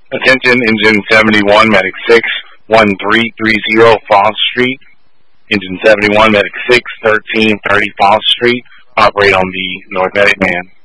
Attention, Engine 71, Medic 6, 1330 Falls Street. Engine 71, Medic 6, 1330 Falls Street. Operate on the North Medic Man.